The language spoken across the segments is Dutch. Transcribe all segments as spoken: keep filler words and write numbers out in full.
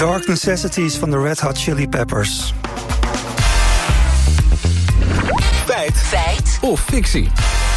Dark Necessities van de Red Hot Chili Peppers. Feit. Feit. Of fictie.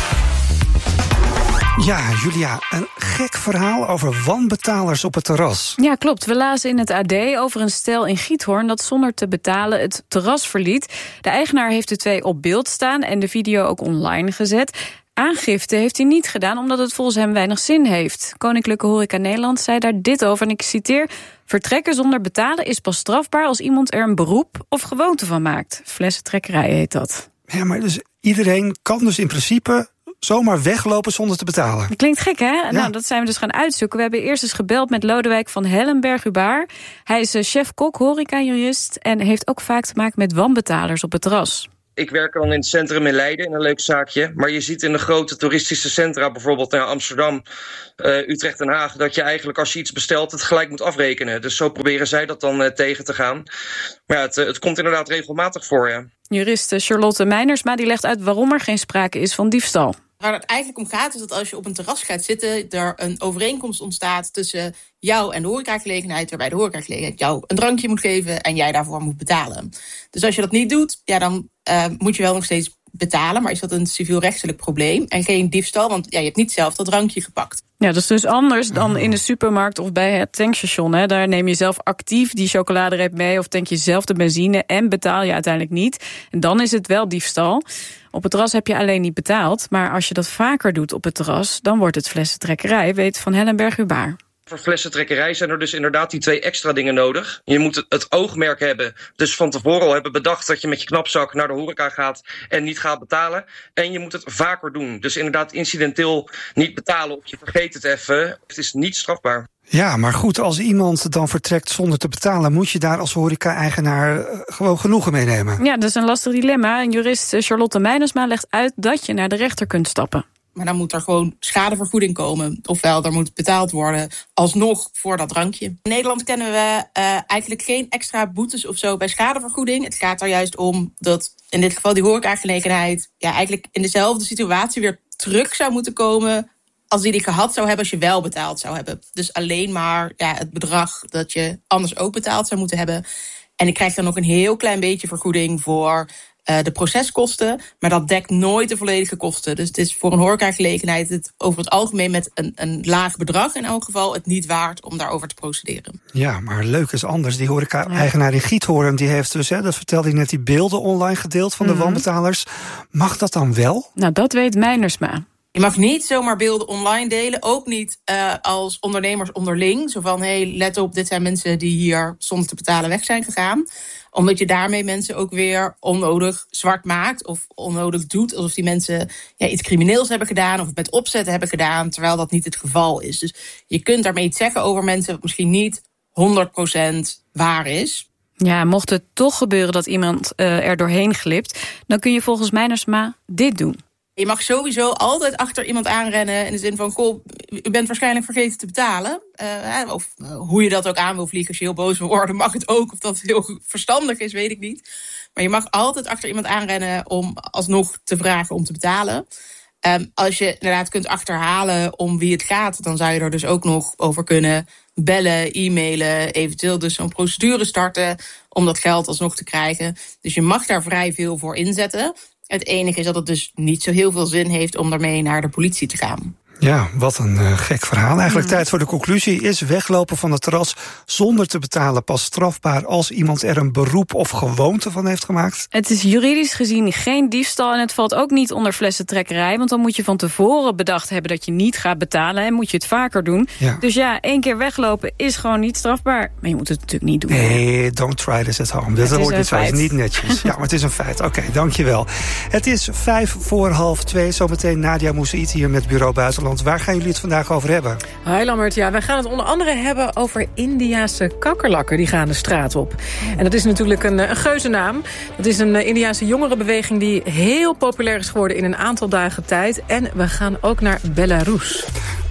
Ja, Julia, een gek verhaal over wanbetalers op het terras. Ja, klopt. We lazen in het A D over een stel in Giethoorn dat zonder te betalen het terras verliet. De eigenaar heeft de twee op beeld staan en de video ook online gezet. Aangifte heeft hij niet gedaan omdat het volgens hem weinig zin heeft. Koninklijke Horeca Nederland zei daar dit over en ik citeer: vertrekken zonder betalen is pas strafbaar als iemand er een beroep of gewoonte van maakt. Flessentrekkerij heet dat. Ja, maar dus iedereen kan dus in principe zomaar weglopen zonder te betalen. Dat klinkt gek, hè? Ja. Nou, dat zijn we dus gaan uitzoeken. We hebben eerst eens gebeld met Lodewijk van Hellenberg-Hubaar. Hij is chef-kok, horeca-jurist en heeft ook vaak te maken met wanbetalers op het terras. Ik werk dan in het centrum in Leiden, in een leuk zaakje. Maar je ziet in de grote toeristische centra, bijvoorbeeld naar Amsterdam, uh, Utrecht, Den Haag, dat je eigenlijk als je iets bestelt het gelijk moet afrekenen. Dus zo proberen zij dat dan uh, tegen te gaan. Maar ja, het, uh, het komt inderdaad regelmatig voor, ja. Jurist Charlotte Meinersma die legt uit waarom er geen sprake is van diefstal. Waar het eigenlijk om gaat is dat als je op een terras gaat zitten, er een overeenkomst ontstaat tussen jou en de horecagelegenheid, waarbij de horecagelegenheid jou een drankje moet geven en jij daarvoor moet betalen. Dus als je dat niet doet, ja, dan uh, moet je wel nog steeds betalen, maar is dat een civielrechtelijk probleem en geen diefstal, want ja, je hebt niet zelf dat drankje gepakt. Ja, dat is dus anders dan in de supermarkt of bij het tankstation. Hè. Daar neem je zelf actief die chocoladereep mee of tank je zelf de benzine en betaal je uiteindelijk niet. En dan is het wel diefstal. Op het terras heb je alleen niet betaald, maar als je dat vaker doet op het terras, dan wordt het flessentrekkerij, weet Van Hellenberg-Hubaar. Voor flessentrekkerij zijn er dus inderdaad die twee extra dingen nodig. Je moet het oogmerk hebben, dus van tevoren al hebben bedacht dat je met je knapzak naar de horeca gaat en niet gaat betalen. En je moet het vaker doen. Dus inderdaad incidenteel niet betalen of je vergeet het even. Het is niet strafbaar. Ja, maar goed, als iemand dan vertrekt zonder te betalen, moet je daar als horeca-eigenaar gewoon genoegen mee nemen. Ja, dat is een lastig dilemma. En jurist Charlotte Meinersma legt uit dat je naar de rechter kunt stappen. Maar dan moet er gewoon schadevergoeding komen. Ofwel, er moet betaald worden alsnog voor dat drankje. In Nederland kennen we uh, eigenlijk geen extra boetes of zo bij schadevergoeding. Het gaat er juist om dat in dit geval die horecagelegenheid ja, eigenlijk in dezelfde situatie weer terug zou moeten komen als die die gehad zou hebben als je wel betaald zou hebben. Dus alleen maar ja, het bedrag dat je anders ook betaald zou moeten hebben. En ik krijg dan nog een heel klein beetje vergoeding voor Uh, de proceskosten, maar dat dekt nooit de volledige kosten. Dus het is voor een horecagelegenheid het over het algemeen met een, een laag bedrag in elk geval het niet waard om daarover te procederen. Ja, maar leuk is anders. Die horeca-eigenaar in Giethoorn, die heeft dus, hè, dat vertelde ik net, die beelden online gedeeld van de mm-hmm. wanbetalers. Mag dat dan wel? Nou, dat weet Meinersma. Je mag niet zomaar beelden online delen, ook niet uh, als ondernemers onderling. Zo van, hé, hey, let op, dit zijn mensen die hier zonder te betalen weg zijn gegaan. Omdat je daarmee mensen ook weer onnodig zwart maakt of onnodig doet. Alsof die mensen ja, iets crimineels hebben gedaan of het met opzet hebben gedaan, terwijl dat niet het geval is. Dus je kunt daarmee iets zeggen over mensen wat misschien niet honderd procent waar is. Ja, mocht het toch gebeuren dat iemand uh, er doorheen glipt, dan kun je volgens Meinersma dit doen. Je mag sowieso altijd achter iemand aanrennen in de zin van, goh, u bent waarschijnlijk vergeten te betalen. Uh, of uh, hoe je dat ook aan wil vliegen, als je heel boos wil worden, mag het ook. Of dat heel verstandig is, weet ik niet. Maar je mag altijd achter iemand aanrennen om alsnog te vragen om te betalen. Um, als je inderdaad kunt achterhalen om wie het gaat, dan zou je er dus ook nog over kunnen bellen, e-mailen, eventueel dus zo'n procedure starten om dat geld alsnog te krijgen. Dus je mag daar vrij veel voor inzetten. Het enige is dat het dus niet zo heel veel zin heeft om daarmee naar de politie te gaan. Ja, wat een uh, gek verhaal. Eigenlijk mm. tijd voor de conclusie. Is weglopen van het terras zonder te betalen pas strafbaar als iemand er een beroep of gewoonte van heeft gemaakt? Het is juridisch gezien geen diefstal en het valt ook niet onder flessentrekkerij. Want dan moet je van tevoren bedacht hebben dat je niet gaat betalen en moet je het vaker doen. Ja. Dus ja, één keer weglopen is gewoon niet strafbaar. Maar je moet het natuurlijk niet doen. Nee, don't try this at home. Dat wordt dit is niet netjes. Ja, maar het is een feit. Oké, okay, dankjewel. Het is vijf voor half twee. Zometeen Nadia Moussaïd hier met Bureau Buitenland. Waar gaan jullie het vandaag over hebben? Hi Lambert, ja, wij gaan het onder andere hebben over Indiase kakkerlakken. Die gaan de straat op. En dat is natuurlijk een, een geuzennaam. Het is een Indiase jongerenbeweging die heel populair is geworden in een aantal dagen tijd. En we gaan ook naar Belarus.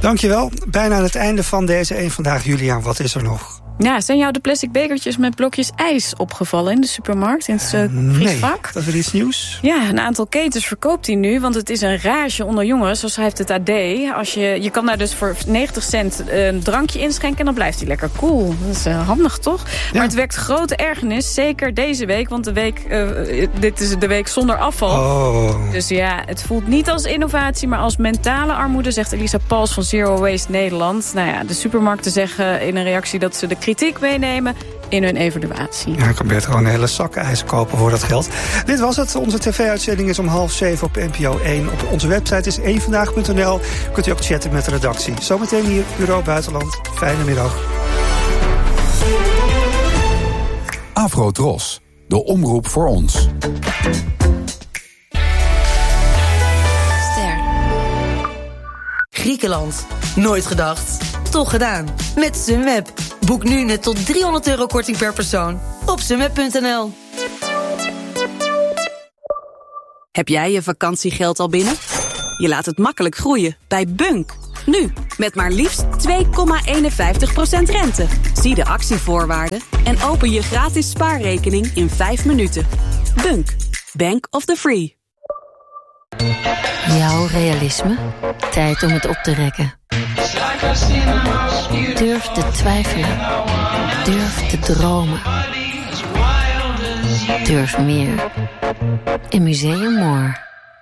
Dankjewel. Bijna aan het einde van deze één Vandaag. Juliaan, wat is er nog? Ja, zijn jou de plastic bekertjes met blokjes ijs opgevallen in de supermarkt, in het uh, vriesvak? Nee, dat is weer iets nieuws. Ja, een aantal ketens verkoopt die nu, want het is een rage onder jongeren, zo schrijft het A D. Als je, je kan daar dus voor negentig cent een drankje inschenken en dan blijft hij lekker cool. Dat is uh, handig, toch? Ja. Maar het wekt grote ergernis, zeker deze week, want de week, uh, dit is de week zonder afval. Oh. Dus ja, het voelt niet als innovatie, maar als mentale armoede, zegt Elisa Pals van Zero Waste Nederland. Nou ja, de supermarkten zeggen in een reactie dat ze de kritiek meenemen in hun evaluatie. Ja, ik kan beter gewoon een hele zak ijs kopen voor dat geld. Dit was het. Onze tv-uitzending is om half zeven op N P O één. Op onze website is één vandaag punt n l. Kunt u ook chatten met de redactie. Zometeen hier, Bureau Buitenland. Fijne middag. Afro-Tros, de omroep voor ons. Ster. Griekenland. Nooit gedacht. Toch gedaan. Met Sunweb. Boek nu net tot driehonderd euro korting per persoon op sunweb punt n l. Heb jij je vakantiegeld al binnen? Je laat het makkelijk groeien bij Bunk. Nu, met maar liefst twee komma eenenvijftig procent rente. Zie de actievoorwaarden en open je gratis spaarrekening in vijf minuten. Bunk, Bank of the Free. Jouw realisme? Tijd om het op te rekken. Durf te twijfelen. Durf te dromen. Durf meer. In Museum More.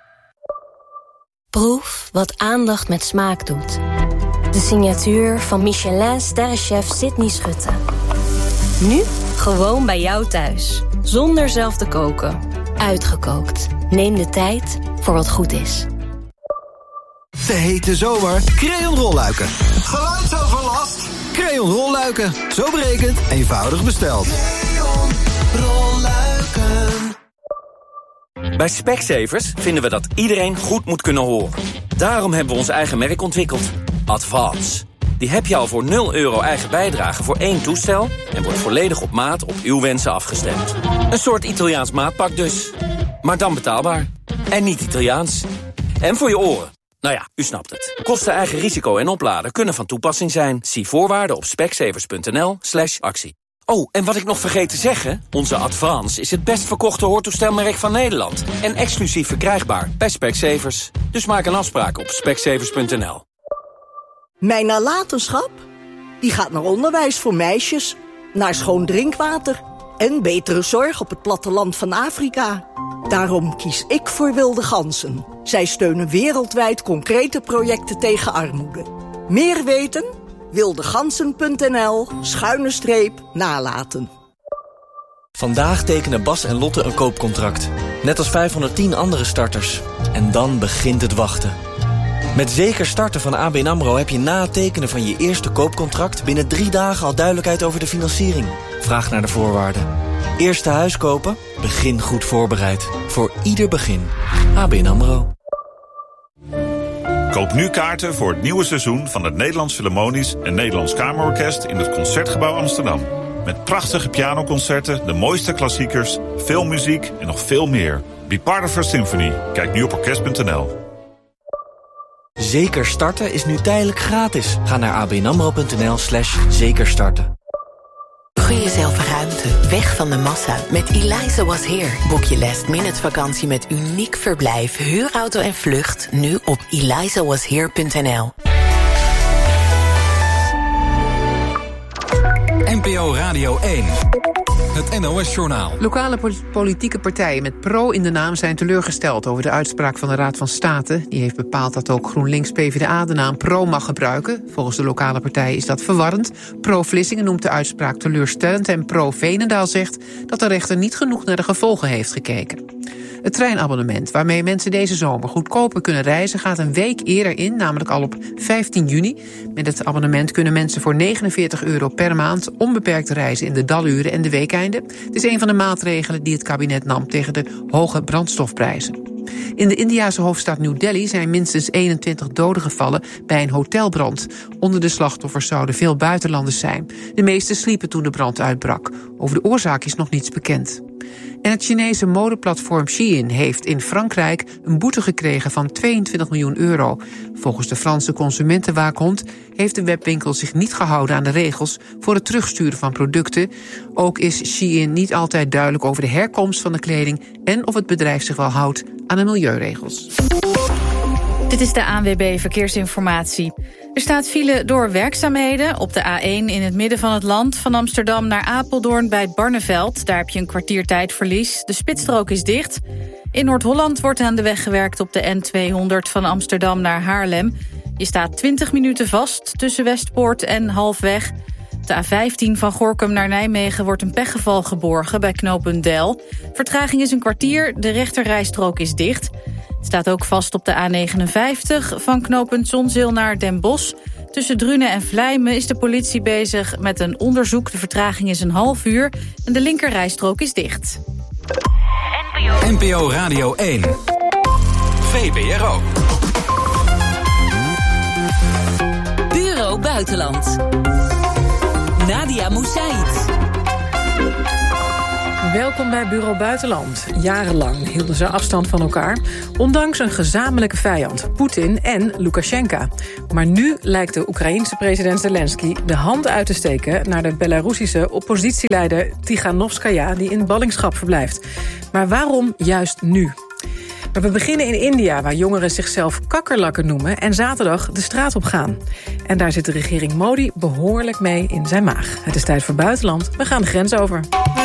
Proef wat aandacht met smaak doet. De signatuur van Michelin-sterrenchef Sydney Schutte. Nu gewoon bij jou thuis. Zonder zelf te koken. Uitgekookt. Neem de tijd voor wat goed is. De hete zomer. Crayon rolluiken. Geluidsoverlast. Crayon rolluiken. Zo berekend, eenvoudig besteld. Crayon rolluiken. Bij Specsavers vinden we dat iedereen goed moet kunnen horen. Daarom hebben we ons eigen merk ontwikkeld. Advance. Die heb je al voor nul euro eigen bijdrage voor één toestel en wordt volledig op maat op uw wensen afgestemd. Een soort Italiaans maatpak dus. Maar dan betaalbaar. En niet Italiaans. En voor je oren. Nou ja, u snapt het. Kosten, eigen risico en opladen kunnen van toepassing zijn. Zie voorwaarden op specsavers punt n l slash actie. Oh, en wat ik nog vergeet te zeggen. Onze Advance is het best verkochte hoortoestelmerk van Nederland. En exclusief verkrijgbaar bij Specsavers. Dus maak een afspraak op specsavers punt n l. Mijn nalatenschap? Die gaat naar onderwijs voor meisjes, naar schoon drinkwater en betere zorg op het platteland van Afrika. Daarom kies ik voor Wilde Ganzen. Zij steunen wereldwijd concrete projecten tegen armoede. Meer weten? wildegansen punt n l schuine streep nalaten. Vandaag tekenen Bas en Lotte een koopcontract. Net als vijfhonderdtien andere starters. En dan begint het wachten. Met Zeker Starten van A B N AMRO heb je na het tekenen van je eerste koopcontract binnen drie dagen al duidelijkheid over de financiering. Vraag naar de voorwaarden. Eerste huis kopen? Begin goed voorbereid. Voor ieder begin. A B N AMRO. Koop nu kaarten voor het nieuwe seizoen van het Nederlands Philharmonisch en Nederlands Kamerorkest in het Concertgebouw Amsterdam. Met prachtige pianoconcerten, de mooiste klassiekers, veel muziek en nog veel meer. Be part of our symphony. Kijk nu op orkest punt n l. Zeker Starten is nu tijdelijk gratis. Ga naar abnamro punt n l slash zeker starten. Gun jezelf ruimte, weg van de massa. Met Eliza Was Here boek je last minute vakantie met uniek verblijf, huurauto en vlucht. Nu op eliza was here punt n l. N P O Radio één. Het N O S-journaal. Lokale politieke partijen met pro in de naam zijn teleurgesteld over de uitspraak van de Raad van State. Die heeft bepaald dat ook GroenLinks P v d A de naam pro mag gebruiken. Volgens de lokale partijen is dat verwarrend. Pro Vlissingen noemt de uitspraak teleurstellend en pro Veenendaal zegt dat de rechter niet genoeg naar de gevolgen heeft gekeken. Het treinabonnement waarmee mensen deze zomer goedkoper kunnen reizen gaat een week eerder in, namelijk al op vijftien juni. Met het abonnement kunnen mensen voor negenenveertig euro per maand onbeperkt reizen in de daluren en de weekeinden. Het is een van de maatregelen die het kabinet nam tegen de hoge brandstofprijzen. In de Indiase hoofdstad New Delhi zijn minstens eenentwintig doden gevallen bij een hotelbrand. Onder de slachtoffers zouden veel buitenlanders zijn. De meeste sliepen toen de brand uitbrak. Over de oorzaak is nog niets bekend. En het Chinese modeplatform Shein heeft in Frankrijk een boete gekregen van tweeëntwintig miljoen euro. Volgens de Franse consumentenwaakhond heeft de webwinkel zich niet gehouden aan de regels voor het terugsturen van producten. Ook is Shein niet altijd duidelijk over de herkomst van de kleding en of het bedrijf zich wel houdt aan de milieuregels. Dit is de A N W B Verkeersinformatie. Er staat file door werkzaamheden op de A één in het midden van het land. Van Amsterdam naar Apeldoorn bij Barneveld. Daar heb je een kwartier tijdverlies. De spitsstrook is dicht. In Noord-Holland wordt aan de weg gewerkt op de N tweehonderd van Amsterdam naar Haarlem. Je staat twintig minuten vast tussen Westpoort en Halfweg. De A vijftien van Gorinchem naar Nijmegen wordt een pechgeval geborgen bij knooppunt Del. Vertraging is een kwartier, de rechterrijstrook is dicht. Het staat ook vast op de A negenenvijftig van knooppunt Zonzeel naar Den Bosch. Tussen Drunen en Vlijmen is de politie bezig met een onderzoek. De vertraging is een half uur en de linkerrijstrook is dicht. N P O Radio één. V B R O. Bureau Buitenland. Nadia Moussaïd. Welkom bij Bureau Buitenland. Jarenlang hielden ze afstand van elkaar, ondanks een gezamenlijke vijand, Poetin en Lukasjenko. Maar nu lijkt de Oekraïense president Zelensky de hand uit te steken naar de Belarussische oppositieleider Tikhanovskaya, die in ballingschap verblijft. Maar waarom juist nu? Maar we beginnen in India, waar jongeren zichzelf kakkerlakken noemen en zaterdag de straat op gaan. En daar zit de regering Modi behoorlijk mee in zijn maag. Het is tijd voor Buitenland. We gaan de grens over.